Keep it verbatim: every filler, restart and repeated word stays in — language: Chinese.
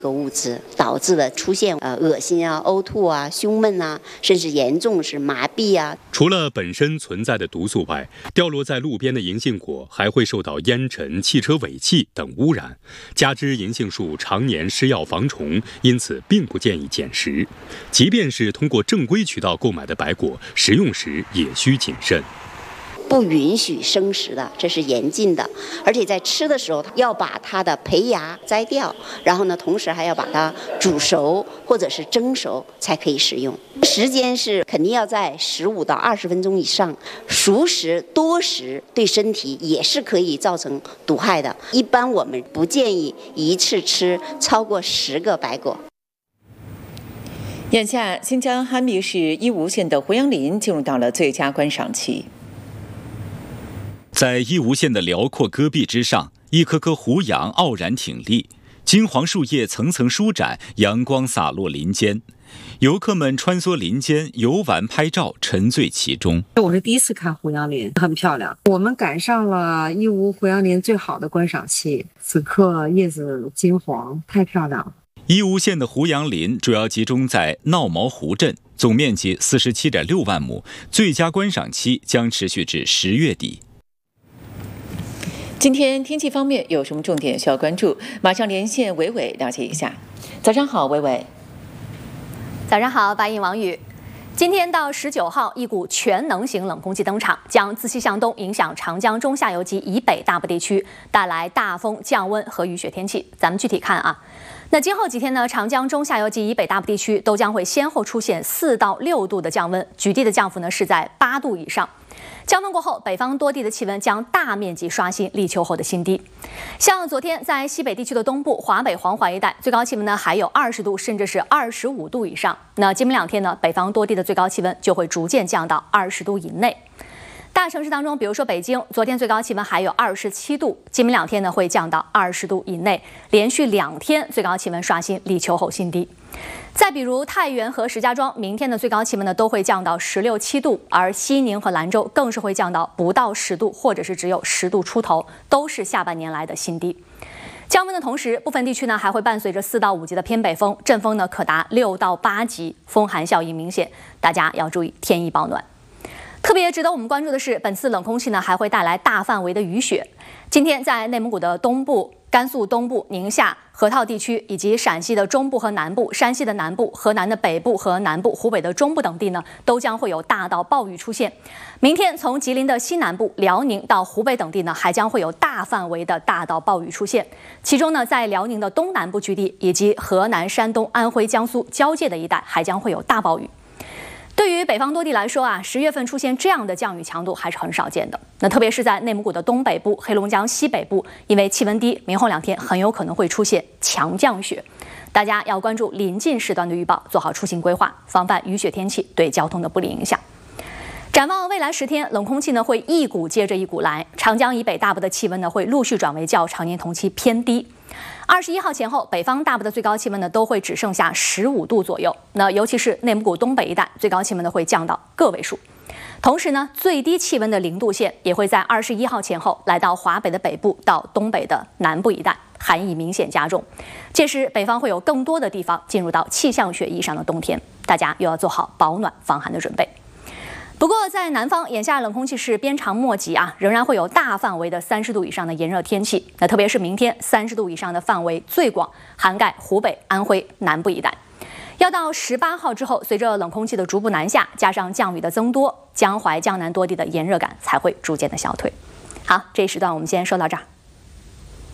个物质导致了出现呃恶心啊、呕吐啊、胸闷啊，甚至严重是麻痹啊。 除了本身存在的毒素外，掉落在路边的银杏果还会受到烟尘、汽车尾气等污染，加之银杏树常年施药防虫，因此并不建议捡食。即便是通过正规渠道购买的白果，食用时也需谨慎。 不允许生食的，这是严禁的。而且在吃的时候，要把它的胚芽摘掉，然后呢，同时还要把它煮熟或者是蒸熟才可以食用。时间是肯定要在十五到二十分钟以上。熟食多食对身体也是可以造成毒害的。一般我们不建议一次吃超过十个白果。 眼下，新疆哈密市伊吾县的胡杨林进入到了最佳观赏期。 在伊吾县的辽阔戈壁之上，一棵棵胡杨傲然挺立，金黄树叶层层舒展，阳光洒落林间。游客们穿梭林间游玩拍照，沉醉其中。 我是第一次看胡杨林，很漂亮。我们赶上了伊吾胡杨林最好的观赏期，此刻叶子金黄，太漂亮了。 伊吾县的胡杨林主要集中在闹毛湖镇，总面积 四十七点六万亩，最佳观赏期将持续至十月底。 今天天气方面有什么重点需要关注？马上连线伟伟了解一下。早上好，伟伟。 早上好，白银王宇。今天到十九号，一股全能型冷空气登场，将自西向东影响长江中下游及以北大部地区，带来大风、降温和雨雪天气。咱们具体看啊。那今后几天呢，长江中下游及以北大部地区都将会先后出现四到六度的降温，局地的降幅呢是在八度以上。降温过后，北方多地的气温将大面积刷新立秋后的新低。像昨天在西北地区的东部、华北、黄淮一带，最高气温呢还有二十度，甚至是二十五度以上。那今明两天呢，北方多地的最高气温就会逐渐降到二十度以内。大城市当中，比如说北京，昨天最高气温还有二十七度，今明两天呢会降到二十度以内，连续两天最高气温刷新立秋后新低。再比如太原和石家庄，明天的最高气温呢都会降到十六七度，而西宁和兰州更是会降到不到十度，或者是只有十度出头，都是下半年来的新低。降温的同时，部分地区呢还会伴随着四到五级的偏北风，阵风呢可达六到八级，风寒效应明显，大家要注意添衣保暖。特别值得我们关注的是，本次冷空气呢还会带来大范围的雨雪。今天在内蒙古的东部、甘肃东部、宁夏、河套地区，以及陕西的中部和南部、山西的南部、河南的北部和南部、湖北的中部等地呢，都将会有大到暴雨出现。明天从吉林的西南部、辽宁到湖北等地呢，还将会有大范围的大到暴雨出现。其中呢，在辽宁的东南部局地以及河南、山东、安徽、江苏交界的一带，还将会有大暴雨。对于北方多地来说啊，十月份出现这样的降雨强度还是很少见的。那特别是在内蒙古的东北部、黑龙江西北部，因为气温低，明后两天很有可能会出现强降雪。大家要关注临近时段的预报，做好出行规划，防范雨雪天气对交通的不利影响。展望未来十天，冷空气呢会一股接着一股来，长江以北大部的气温呢会陆续转为较常年同期偏低。二十一号前后，北方大部的最高气温呢都会只剩下十五度左右。那尤其是内蒙古东北一带，最高气温呢会降到个位数。同时呢，最低气温的零度线也会在二十一号前后来到华北的北部到东北的南部一带，寒意明显加重。届时，北方会有更多的地方进入到气象学意义上的冬天，大家又要做好保暖防寒的准备。不过，在南方，眼下冷空气是鞭长莫及啊，仍然会有大范围的三十度以上的炎热天气。那特别是明天，三十度以上的范围最广，涵盖湖北、安徽南部一带。要到十八号之后，随着冷空气的逐步南下，加上降雨的增多，江淮、江南多地的炎热感才会逐渐的消退。好，这一时段我们先说到这儿。